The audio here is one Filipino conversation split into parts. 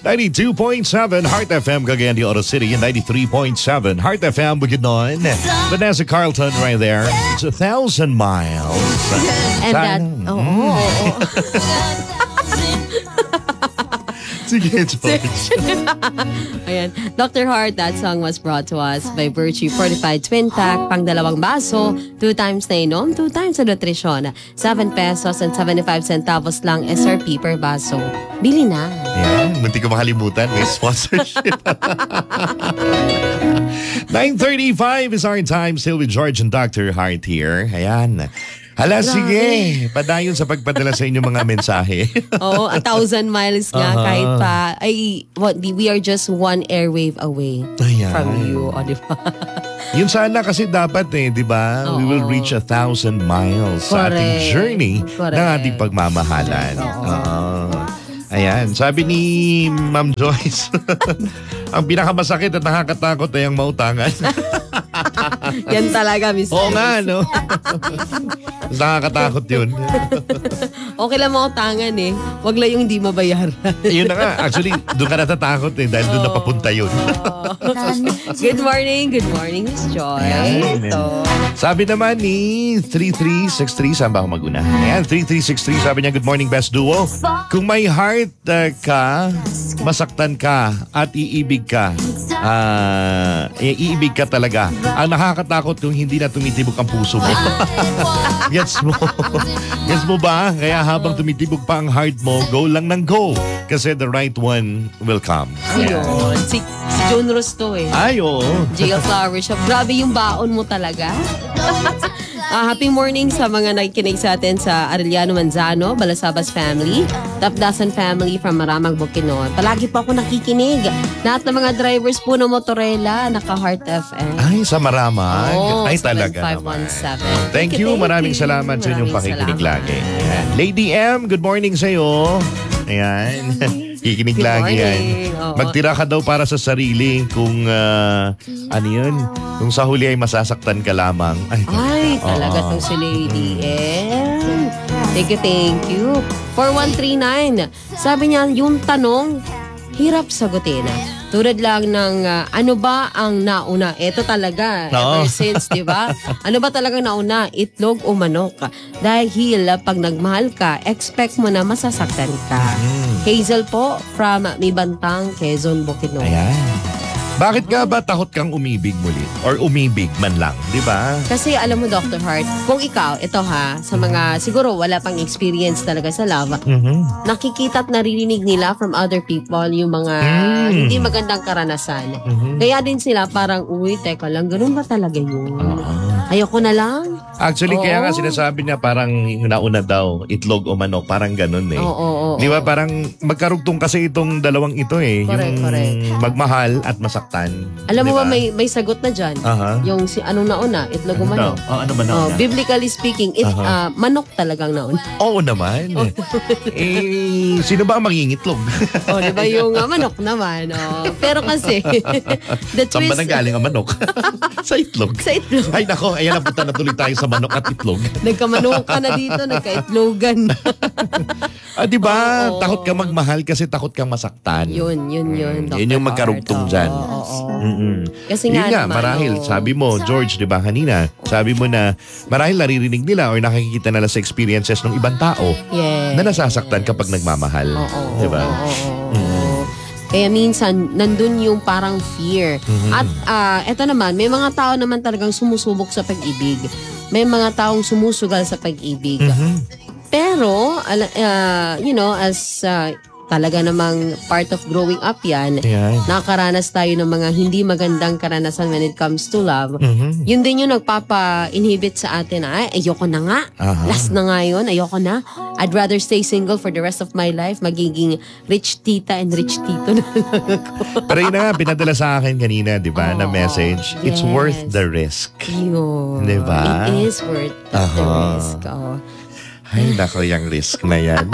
92.7 Heart FM Cagayan de Oro City and 93.7 Heart FM Bukidnon. Vanessa Carlton right there. It's 1,000 miles. And that, Sige, George. Ayan. Dr. Heart, that song was brought to us by Virtue Fortified Twin Pack, pang dalawang baso, 2 times na inom, 2 times sa nutrisyon. 7 pesos and 75 centavos lang SRP per baso. Bili na. Yan, munti ko makalimutan. May sponsorship. 9:35 is our time. Still with George and Dr. Heart here. Ayan. Hala, sige. Padayon sa pagpadala sa inyong mga mensahe. Oo, 1,000 miles nga kahit pa. We are just 1 airwave away from you. O, diba? Yun sana kasi dapat di ba? We will reach 1,000 miles sa ating journey ng ating pagmamahalan. Ayan, sabi ni Ma'am Joyce, ang pinakamasakit at nakakatakot ay ang mautangan. Yan talaga, Miss. Oo nga, no? Nakakatakot yun. Okay lang mautangan eh. Wag lang yung hindi mabayaran. Yun na nga. Actually, doon ka natatakot dahil doon napapunta yun. Good morning, Miss Joy. Sabi naman ni 3363, saan ba ako maguna? Ayan, 3363, sabi niya, good morning, best duo. Kung may heart ka, masaktan ka, at iibig ka, iibig ka talaga. Ang nakakatakot kung hindi na tumitibok ang puso mo. Gets mo? Gets mo ba? Kaya habang tumitibok pa ang heart mo, go lang ng go. Kasi the right one will come. Ayun. Si John Rosto eh. Ay, oo. Gia Flower Shop. Grabe yung baon mo talaga. Happy morning sa mga nakikinig sa atin sa Arellano Manzano, Balasabas family, Tapdasan family from Maramag Bukidnon. Palagi po ako nakikinig. Lahat ng mga drivers po ng Motorela, naka-Heart FM. Ay, sa Maramag. Ay, talaga 7517. Thank you. Maraming salamat sa inyong pakikinig lagi. Ayan. Lady M, good morning sa iyo. Ayan. Kikinig lagi yan. Magtira ka daw para sa sarili kung ano yun, kung sa huli ay masasaktan ka lamang. Ay talaga tong si Lady M. Thank you. 4139. Sabi niya, yung tanong, hirap sagutin. Tulad lang ng ano ba ang nauna? Ito talaga, ever since, di ba? Ano ba talagang nauna? Itlog o manok? Dahil pag nagmahal ka, expect mo na masasaktan ka. Hazel po from Mibantang, Quezon, Bukidnon. Ayan. Bakit ka ba takot kang umibig muli? Or umibig man lang, di ba? Kasi alam mo, Dr. Heart, kung ikaw, ito sa mga siguro wala pang experience talaga sa love, nakikita at naririnig nila from other people yung mga hindi magandang karanasan. Kaya din sila parang, uy, teka lang, ganun ba talaga yun? Ayoko na lang. Actually, kaya nga sinasabi niya parang nauna daw, itlog o manok, parang ganun eh. Di ba, parang magkarugtong kasi itong dalawang ito eh. Yung magmahal at masaktan. Alam mo ba, may sagot na dyan. Yung anong nauna, itlog o manok? Ano ba nauna? Biblically speaking, manok talagang nauna. Oo naman. Sino ba ang mangingitlog? Di ba yung manok naman? Pero kasi, the twist... Saan ba nanggaling ang manok? Sa itlog. Sa itlog. Ay nako, ayan na, punta na tuloy tayo sa manok at itlog. Nagkamanok ka na dito, nagka-itlogan. Di ba? Takot ka magmahal kasi takot kang masaktan. Yun. Yun yung magkarugtong dyan. Kasi yun nga, naman, marahil, sabi mo, George, di ba kanina, sabi mo na marahil naririnig nila or nakikita nila sa experiences ng ibang tao na nasasaktan kapag nagmamahal. Di ba? Kaya minsan, nandun yung parang fear. At eto naman, may mga tao naman talagang sumusubok sa pag-ibig. May mga taong sumusugal sa pag-ibig. Pero, as talaga namang part of growing up yan, nakaranas tayo ng mga hindi magandang karanasan when it comes to love. Yun din yung nagpapa-inhibit sa atin na, ayoko na nga. Last na nga yun, ayoko na. I'd rather stay single for the rest of my life. Magiging rich tita and rich tito na lang ako. Pero yun na nga, pinadala sa akin kanina, di ba, na message. It's worth the risk. Yun. Di ba? It is worth the risk. Ay, nako, yung risk na yan.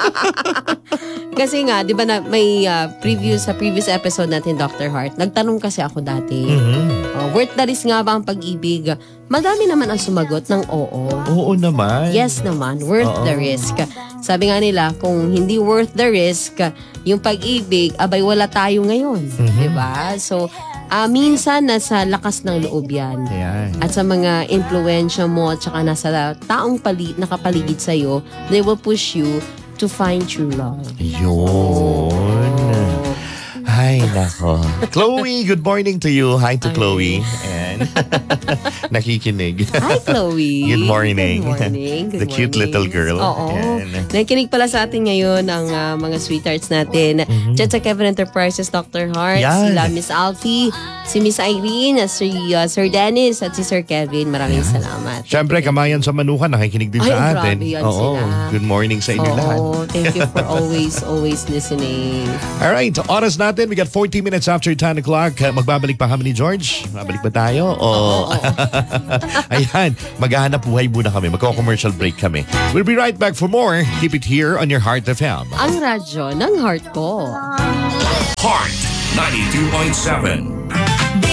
Kasi nga, di ba na may sa previous episode natin, Dr. Hart, nagtanong kasi ako dati, worth the risk nga ba ang pag-ibig? Madami naman ang sumagot ng oo. Oo naman. Yes naman, worth the risk. Sabi nga nila, kung hindi worth the risk, yung pag-ibig, abay wala tayo ngayon. Diba? So, minsan nasa lakas ng loob yan. Ayan. At sa mga influensya mo at saka nasa taong nakapaligid sa'yo, they will push you to find true love. Yun. Ay, nako. Chloe, good morning to you. Hi to Chloe. And nakikinig. Hi, Chloe. Good morning. Good morning. The cute little girl. Oo. And Nakikinig pala sa atin ngayon ang mga sweethearts natin. Chat sa Kevin Enterprises, Dr. Hart, Yan. sila Miss Alfie, si Miss Irene, Sir Dennis, at si Sir Kevin. Maraming salamat. syempre, Kamayan sa Manukan, nakikinig din Ay, sa atin. grabe yan sila. Good morning sa inyo lahat. Oo, thank you for always listening. Alright, oras natin. We got 40 minutes after 10 o'clock. Magbabalik pa kami ni George. Babalik ba tayo? Ayan, maghahanap buhay muna kami. Magko-commercial break kami. We'll be right back for more. Keep it here on your Heart FM. Ang radyo ng heart ko. Heart 92.7